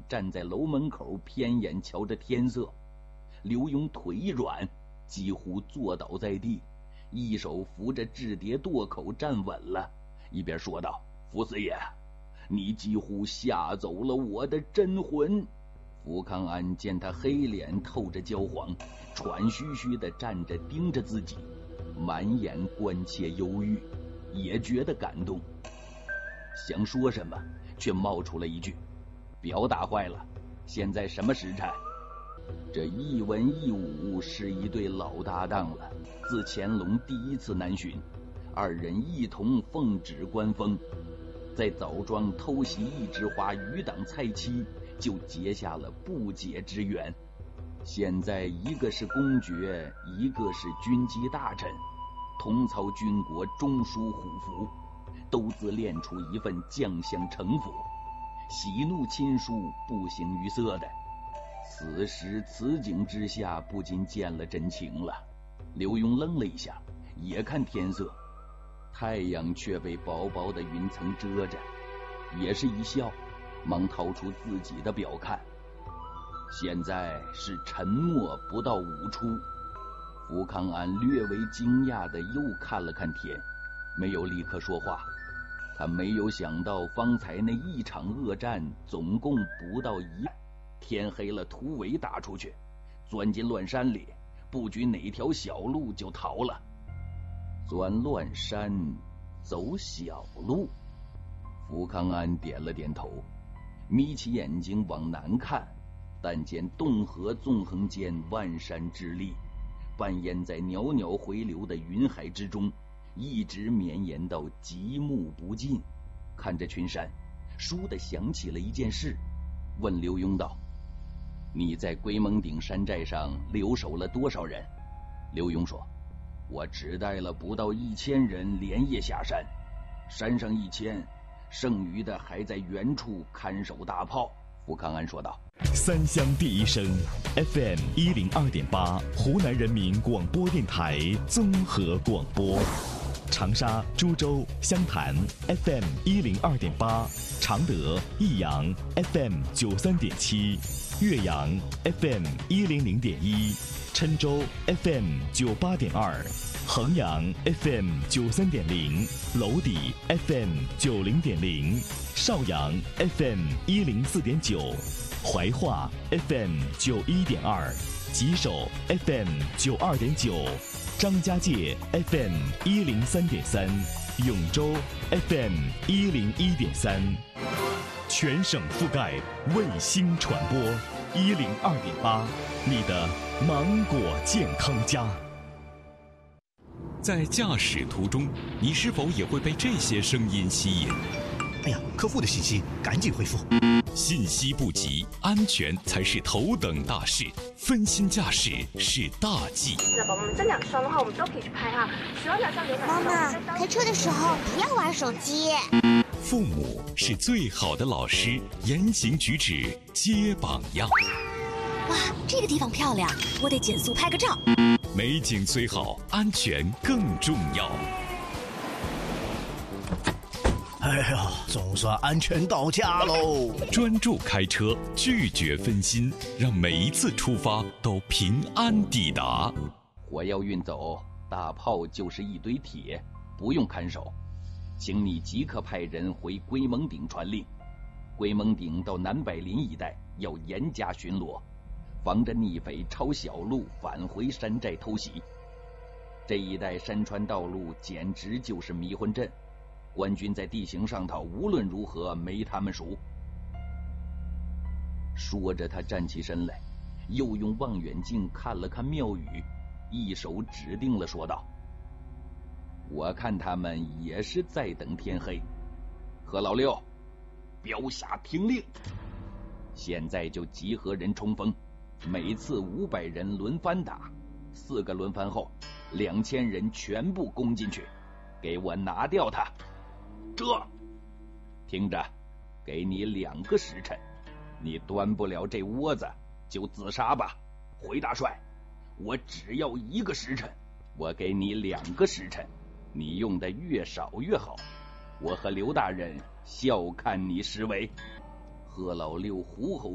站在楼门口，偏眼瞧着天色。刘墉腿一软，几乎坐倒在地，一手扶着雉蝶垛口站稳了，一边说道：“福四爷，你几乎吓走了我的真魂。”福康安见他黑脸透着焦黄，喘吁吁地站着盯着自己，满眼关切忧郁，也觉得感动，想说什么却冒出了一句：“表打坏了，现在什么时辰？”这一文一武是一对老搭档了，自乾隆第一次南巡，二人一同奉旨观风，在枣庄偷袭一枝花余党蔡妻，就结下了不解之缘。现在一个是公爵，一个是军机大臣，同操军国，中枢虎符，都自练出一份将相城府，喜怒亲疏不形于色的。此时此景之下，不禁见了真情了。刘墉愣了一下，也看天色，太阳却被薄薄的云层遮着，也是一笑，忙掏出自己的表看。现在是沉默不到5初。福康安略为惊讶地又看了看天，没有立刻说话。他没有想到方才那一场恶战总共不到1晚，天黑了突围打出去，钻进乱山里，不拘哪条小路就逃了。钻乱山走小路，福康安点了点头，眯起眼睛往南看，但见洞河纵横间万山之立，扮演在袅袅回流的云海之中，一直绵延到极目不尽。看着群山，倏地想起了一件事，问刘墉道：“你在龟蒙顶山寨上留守了多少人？”刘墉说：“我只带了不到1000人连夜下山，山上1000，剩余的还在原处看守大炮。”福康安说道。 三乡第一声 FM 102.8，湖南人民广播电台综合广播。长沙、株洲、湘潭 FM 102.8，常德、益阳 FM 93.7，岳阳 FM 100.1，郴州 FM 98.2，衡阳 FM 93.0，娄底 FM 90.0，邵阳 FM 104.9，怀化 FM 91.2，吉首 FM 92.9，张家界 FM 103.3，永州 FM 101.3，全省覆盖卫星传播102.8，你的芒果健康家。 在驾驶途中，你是否也会被这些声音吸引？ 哎呀，客户的信息赶紧回复。 信息不急，安全才是头等大事，分心驾驶是大忌。 宝宝们这2双的话，我们都可以去拍哈。希望两双有妈妈，开车的时候不要玩手机。 父母是最好的老师，言行举止皆榜样。 哇，这个地方漂亮，我得减速拍个照。 美景虽好，安全更重要。 哎呀，总算安全到家喽！ 专注开车，拒绝分心，让每一次出发都平安抵达。 火要运走，大炮就是一堆铁，不用看守，请你即刻派人回龟蒙顶传令。龟蒙顶到南柏林一带要严加巡逻，防着逆匪抄小路返回山寨偷袭。这一带山川道路简直就是迷魂阵，官军在地形上头无论如何没他们熟。说着，他站起身来，又用望远镜看了看庙宇，一手指定了说道：“我看他们也是在等天黑。何老六，标下听令，现在就集合人冲锋，每次500人轮番打，4个轮番后，2000人全部攻进去，给我拿掉他。这，听着，给你2个时辰，你端不了这窝子就自杀吧。回大帅，我只要1个时辰，我给你2个时辰，你用的越少越好，我和刘大人笑看你实为。”贺老六虎吼